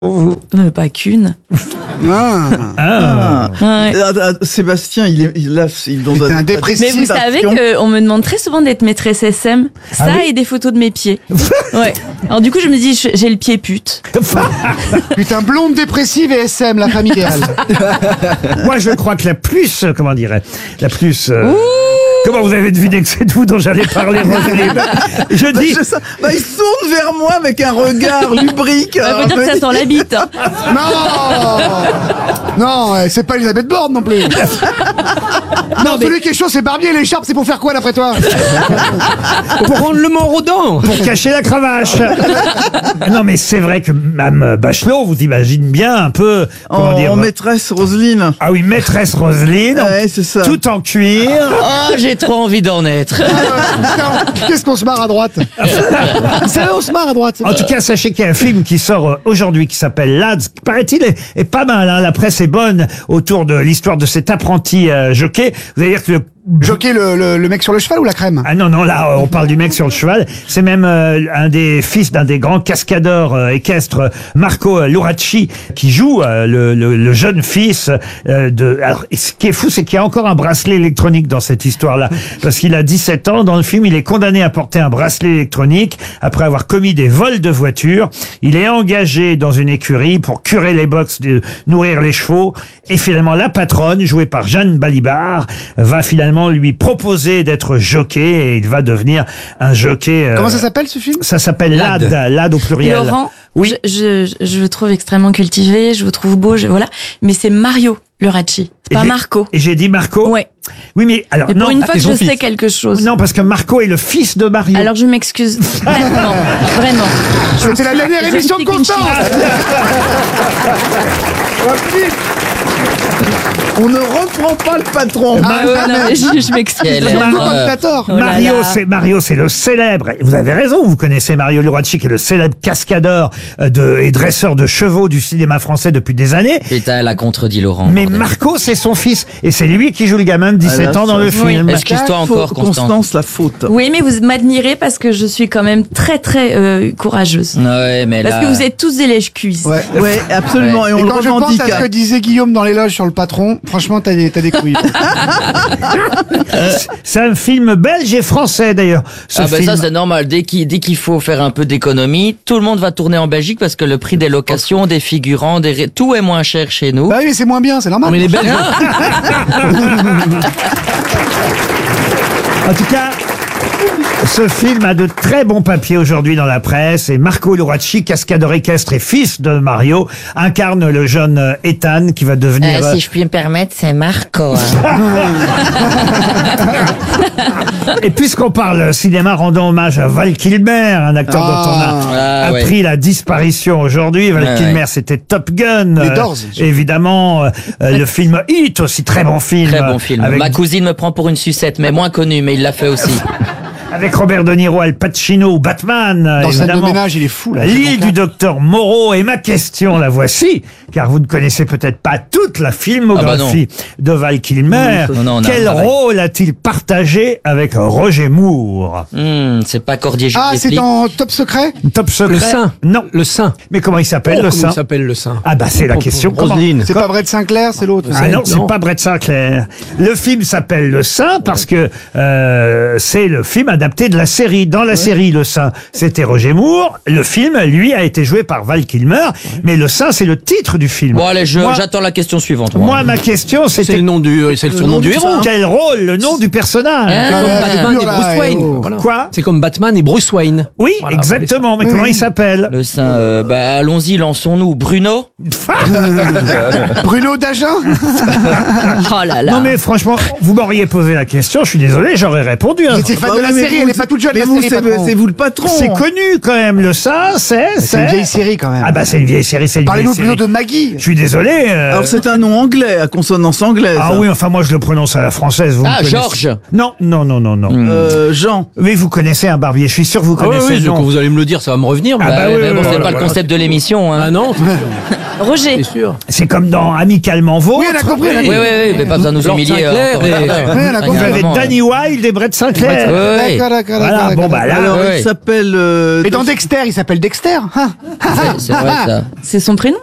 Pas qu'une. Sébastien, il est dans un dépressif. Mais vous savez qu'on me demande très souvent d'être maîtresse SM. Ça et des photos de mes pieds. Ouais. Alors du coup, je me dis, j'ai le pied pute. Putain, blonde, dépressive et SM, la famille idéale. Moi, je crois que la plus, comment vous avez deviné que c'est de vous dont j'allais parler, Roselyne? Je dis... il se tourne vers moi avec un regard lubrique. On peut dire que ça sent la bite. Hein. Non, c'est pas Elisabeth Borne non plus. Non, celui qui est chaud, c'est Barbier. L'écharpe, c'est pour faire quoi, d'après toi? Pour rendre le Mont-Rodin. Pour cacher la cravache. Non, mais c'est vrai que Mme Bachelot, vous imagine bien un peu... Comment dire, maîtresse Roselyne. Ah oui, maîtresse Roselyne. Ouais, c'est ça. Tout en cuir. Oh, j'ai trop envie d'en être. Qu'est-ce qu'on se marre à droite? Vous savez, on se marre à droite. En tout cas, sachez qu'il y a un film qui sort aujourd'hui qui s'appelle Lads, qui paraît-il est pas mal, hein. La presse est bonne autour de l'histoire de cet apprenti jockey. Vous allez dire que Jockey, le mec sur le cheval ou la crème? Ah non, là, on parle du mec sur le cheval. C'est même un des fils d'un des grands cascadeurs équestres, Marco Luracci, qui joue le jeune fils de... Alors, ce qui est fou, c'est qu'il y a encore un bracelet électronique dans cette histoire-là. Parce qu'il a 17 ans. Dans le film, il est condamné à porter un bracelet électronique après avoir commis des vols de voitures. Il est engagé dans une écurie pour curer les box, nourrir les chevaux. Et finalement, la patronne, jouée par Jeanne Balibar, va finalement lui proposer d'être jockey et il va devenir un jockey. Comment ça s'appelle ce film? Ça s'appelle Lad au pluriel. Laurent, oui. Je vous trouve extrêmement cultivé, je vous trouve beau, voilà. Mais c'est Mario Luracci, c'est pas Marco. Et j'ai dit Marco? Ouais. Oui, mais alors et pour une fois que je sais quelque chose. Non, parce que Marco est le fils de Mario. Alors je m'excuse. Vraiment. C'était la dernière émission de Constance. On ne reprend pas le patron. Je m'excuse. Mario, c'est le célèbre. Vous avez raison, vous connaissez Mario Luracci, qui est le célèbre cascadeur et dresseur de chevaux du cinéma français depuis des années. Putain, elle a contredit Laurent. Mais Marco, c'est son fils. Et c'est lui qui joue le gamin de 17 ans dans le film. Excuse-toi encore, Constance, la faute. Oui, mais vous m'admirez parce que je suis quand même très, très courageuse. Ouais, mais parce que vous êtes tous des lèche-cuisses. Ouais, absolument. Et on le quand revendique. Je pense à ce que disait Guillaume dans l'éloge sur le patron, franchement, t'as des couilles. C'est un film belge et français, d'ailleurs. Ça, c'est normal. Dès qu'il faut faire un peu d'économie, tout le monde va tourner en Belgique parce que le prix des locations, des figurants, tout est moins cher chez nous. Bah oui, mais c'est moins bien, c'est normal. Mais les Belges... En tout cas, ce film a de très bons papiers aujourd'hui dans la presse et Marco Luracci, cascadeur équestre et fils de Mario, incarne le jeune Ethan qui va devenir... si je puis me permettre, c'est Marco. Et puisqu'on parle cinéma, rendons hommage à Val Kilmer, un acteur dont on a appris la disparition aujourd'hui. Val Kilmer, c'était Top Gun. Les Doors. Évidemment, le film Hit aussi, très bon film. Très bon film. Avec... Ma cousine me prend pour une sucette, mais moins connue, mais il l'a fait aussi. Avec Robert De Niro, Al Pacino, Batman, dans évidemment. Scène de ménage, il est fou, là. L'île du docteur Moreau. Et ma question, la voici, car vous ne connaissez peut-être pas toute la filmographie de Val Kilmer. Quel rôle a-t-il partagé avec Roger Moore? C'est pas Cordier Jules. Ah, c'est dans Top Secret? Top Secret. Le Saint. Non. Le Saint. Mais comment il s'appelle, le Saint? Comment il s'appelle, le Saint? Ah bah c'est la question. Roselyne. C'est pas Brett Sinclair, c'est l'autre. Ah non, c'est pas Brett Sinclair. Le film s'appelle Le Saint parce que c'est le film adapté de la série. Dans la série, Le Saint, c'était Roger Moore. Le film, lui, a été joué par Val Kilmer. Mais Le Saint, c'est le titre du film. Bon, allez, j'attends la question suivante. Moi, ma question, c'était... C'est le nom du héros. Quel rôle, le nom du personnage? Batman et Bruce Wayne. Quoi? C'est comme Batman et Bruce Wayne. Oui, exactement. Mais comment il s'appelle? Le Saint, allons-y, lançons-nous. Bruno? Bruno Dagen? Oh là là. Non mais franchement, vous m'auriez posé la question, je suis désolé, j'aurais répondu. C'est fan de la série, elle est pas toute jeune. C'est vous le patron. C'est connu quand même, Le Saint, c'est une vieille série quand même. Ah bah c'est une vieille série, c'est une vieille série. Parlez-nous plutôt de Maggie. Je suis désolé. Alors c'est un nom anglais, à consonance anglaise. Ah oui, enfin moi je le prononce à la française. Vous me connaissez. Georges. Non. Jean. Oui, vous connaissez un barbier, je suis sûr que vous connaissez. Oui, quand vous allez me le dire, ça va me revenir. C'est pas le concept de l'émission. Ah non. Roger. C'est sûr. C'est comme dans Amicalement Vôtre. Oui, on a compris. Oui, mais pas besoin de nous humilier. Vous avez Danny Wilde et Brett Sinclair. Voilà, bon bah là, Alors, ouais. il s'appelle... Et dans Dexter, il s'appelle Dexter. Hein C'est vrai ça. C'est son prénom.